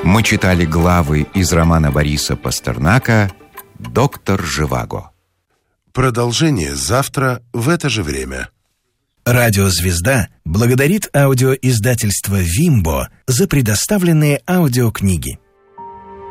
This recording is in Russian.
Мы читали главы из романа Бориса Пастернака «Доктор Живаго». Продолжение завтра в это же время. Радиозвезда благодарит аудиоиздательство «Вимбо» за предоставленные аудиокниги.